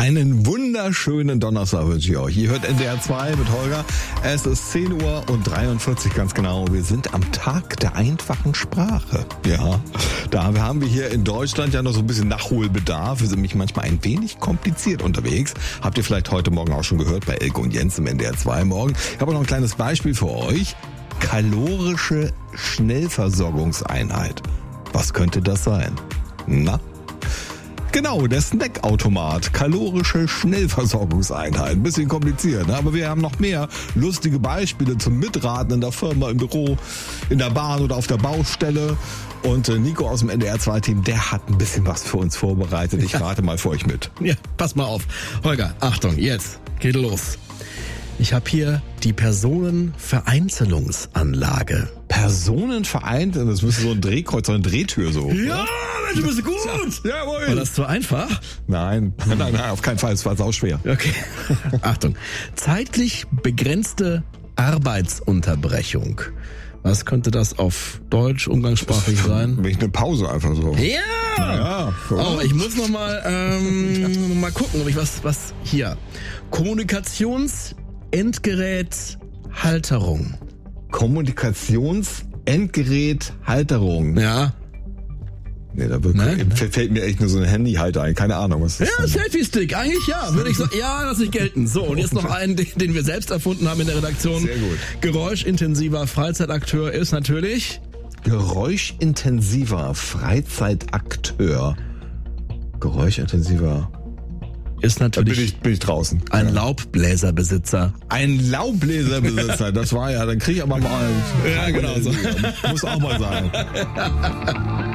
Einen wunderschönen Donnerstag wünsche ich euch. Ihr hört NDR 2 mit Holger. Es ist 10 Uhr und 43 ganz genau. Wir sind am Tag der einfachen Sprache. Ja, da haben wir hier in Deutschland ja noch so ein bisschen Nachholbedarf. Wir sind nämlich manchmal ein wenig kompliziert unterwegs. Habt ihr vielleicht heute Morgen auch schon gehört bei Elke und Jens im NDR 2 morgen. Ich habe noch ein kleines Beispiel für euch. Kalorische Schnellversorgungseinheit. Was könnte das sein? Na? Genau, der Snackautomat, kalorische Schnellversorgungseinheit. Ein bisschen kompliziert, ne? Aber wir haben noch mehr lustige Beispiele zum Mitraten in der Firma, im Büro, in der Bahn oder auf der Baustelle. Und Nico aus dem NDR 2-Team, der hat ein bisschen was für uns vorbereitet. Ich rate mal für euch mit. Ja, pass mal auf. Holger, Achtung, jetzt geht los. Ich habe hier die Personenvereinzelungsanlage. Personenvereint? Das müsste so ein Drehkreuz, so eine Drehtür so. Ja, Mensch, du bist gut. Jawohl. War das zu einfach? Nein, auf keinen Fall. Es war sau schwer. Okay. Achtung. Zeitlich begrenzte Arbeitsunterbrechung. Was könnte das auf Deutsch umgangssprachlich sein? Wenn ich eine Pause einfach so. Ja! Ja. Oh, ich muss noch mal gucken, ob ich was hier. Kommunikationsendgeräthalterung. Kommunikationsendgeräthalterung. Ja. Nee, da fällt mir echt nur so ein Handyhalter ein. Keine Ahnung, was das ist. Ja, Selfie-Stick, eigentlich ja. Würde ich sagen, ja, lass ich gelten. So, und jetzt noch einen, den wir selbst erfunden haben in der Redaktion. Sehr gut. Geräuschintensiver Freizeitakteur ist natürlich... Geräuschintensiver Freizeitakteur. Geräuschintensiver... Ist natürlich bin ich draußen. Ein Laubbläserbesitzer. Ein Laubbläserbesitzer, das war ja, dann krieg ich aber mal... Ja, genau so. Muss auch mal sein.